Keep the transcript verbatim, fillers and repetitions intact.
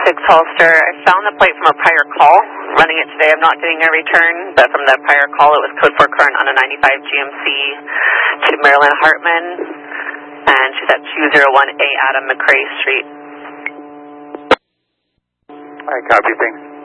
six Holster. I found the plate from a prior call. Running it today, I'm not getting a return, but from the prior call, it was code four current on a ninety-five G M C to Marilyn Hartman, and she's at two oh one A Adam McRae Street. All right, copy, thanks.